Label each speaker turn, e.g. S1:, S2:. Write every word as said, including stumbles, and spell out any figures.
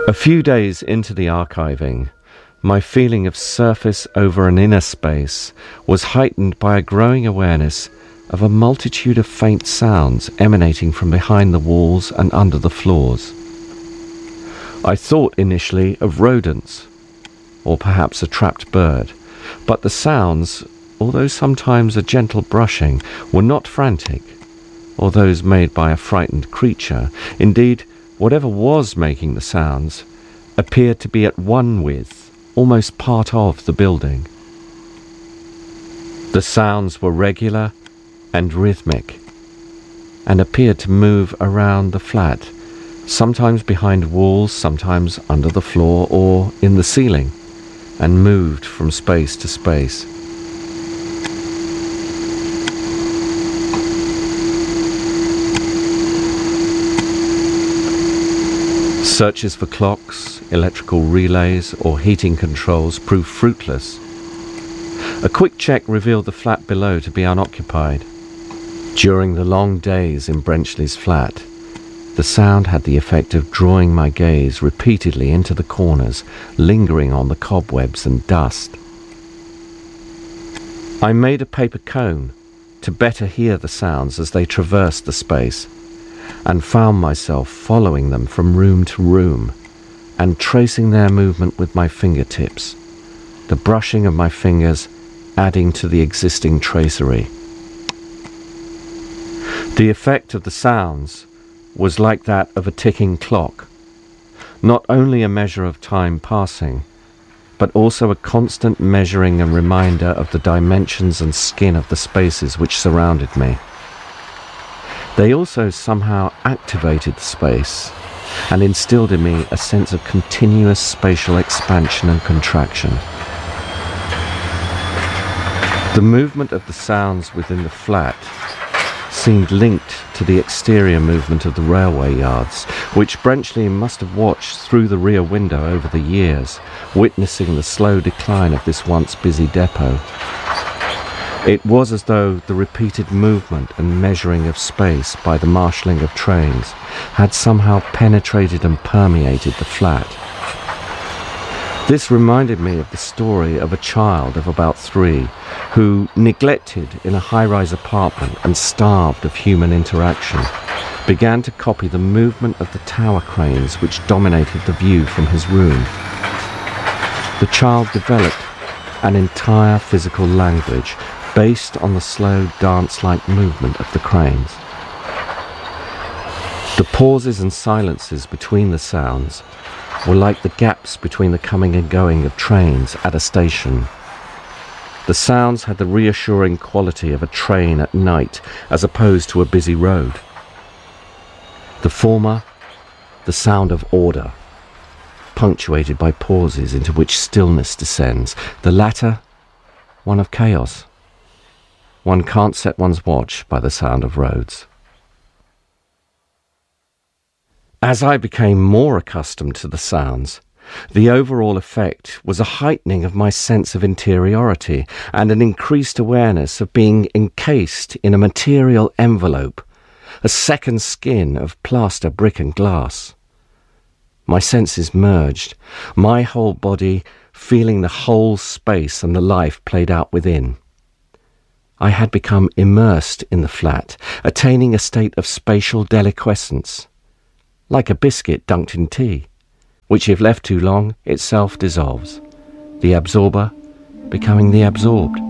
S1: A few days into the archiving, my feeling of surface over an inner space was heightened by a growing awareness of a multitude of faint sounds emanating from behind the walls and under the floors. I thought initially of rodents, or perhaps a trapped bird, but the sounds, although sometimes a gentle brushing, were not frantic, or those made by a frightened creature. Indeed, whatever was making the sounds appeared to be at one with, almost part of, the building. The sounds were regular and rhythmic, and appeared to move around the flat, sometimes behind walls, sometimes under the floor or in the ceiling, and moved from space to space. Searches for clocks, electrical relays, or heating controls proved fruitless. A quick check revealed the flat below to be unoccupied. During the long days in Brenchley's flat, the sound had the effect of drawing my gaze repeatedly into the corners, lingering on the cobwebs and dust. I made a paper cone to better hear the sounds as they traversed the space, and found myself following them from room to room and tracing their movement with my fingertips, the brushing of my fingers adding to the existing tracery. The effect of the sounds was like that of a ticking clock, not only a measure of time passing, but also a constant measuring and reminder of the dimensions and skin of the spaces which surrounded me. They also somehow activated the space and instilled in me a sense of continuous spatial expansion and contraction. The movement of the sounds within the flat seemed linked to the exterior movement of the railway yards, which Brenchley must have watched through the rear window over the years, witnessing the slow decline of this once busy depot. It was as though the repeated movement and measuring of space by the marshalling of trains had somehow penetrated and permeated the flat. This reminded me of the story of a child of about three who, neglected in a high-rise apartment and starved of human interaction, began to copy the movement of the tower cranes which dominated the view from his room. The child developed an entire physical language based on the slow dance-like movement of the cranes. The pauses and silences between the sounds were like the gaps between the coming and going of trains at a station. The sounds had the reassuring quality of a train at night as opposed to a busy road. The former, the sound of order, punctuated by pauses into which stillness descends. The latter, one of chaos. One can't set one's watch by the sound of roads. As I became more accustomed to the sounds, the overall effect was a heightening of my sense of interiority and an increased awareness of being encased in a material envelope, a second skin of plaster, brick and glass. My senses merged, my whole body feeling the whole space and the life played out within. I had become immersed in the flat, attaining a state of spatial deliquescence, like a biscuit dunked in tea, which if left too long itself dissolves, the absorber becoming the absorbed.